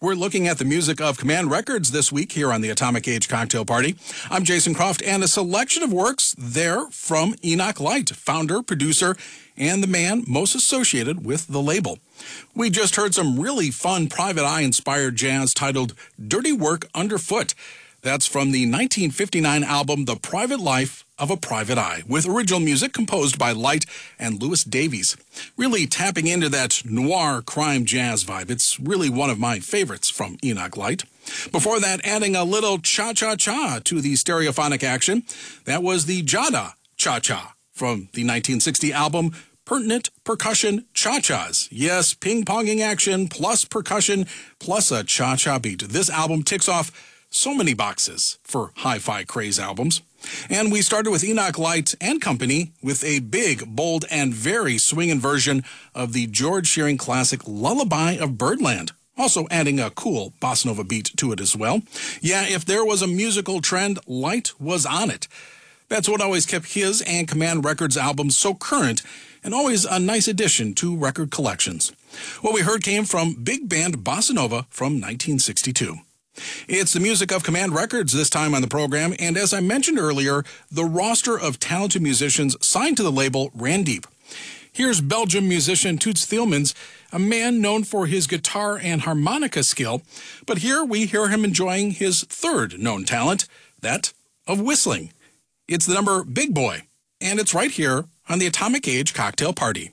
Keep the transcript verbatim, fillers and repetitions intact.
We're looking at the music of Command Records this week here on the Atomic Age Cocktail Party. I'm Jason Croft, and a selection of works there from Enoch Light, founder, producer, and the man most associated with the label. We just heard some really fun Private Eye-inspired jazz titled Dirty Work Underfoot. That's from the nineteen fifty-nine album The Private Life of a Private Eye, with original music composed by Light and Louis Davies. Really tapping into that noir crime jazz vibe. It's really one of my favorites from Enoch Light. Before that, adding a little cha-cha-cha to the stereophonic action, that was the Jada Cha-Cha from the nineteen sixty album Pertinent Percussion Cha-Chas. Yes, ping-ponging action plus percussion plus a cha-cha beat. This album ticks off so many boxes for hi-fi craze albums. And we started with Enoch Light and Company with a big, bold, and very swinging version of the George Shearing classic Lullaby of Birdland, also adding a cool bossa nova beat to it as well. Yeah, if there was a musical trend, Light was on it. That's what always kept his and Command Records albums so current and always a nice addition to record collections. What we heard came from Big Band Bossa Nova from nineteen sixty-two. It's the music of Command Records this time on the program, and as I mentioned earlier, the roster of talented musicians signed to the label ran deep. Here's Belgian musician Toots Thielemans, a man known for his guitar and harmonica skill, but here we hear him enjoying his third known talent, that of whistling. It's the number Big Boy, and it's right here on the Atomic Age Cocktail Party.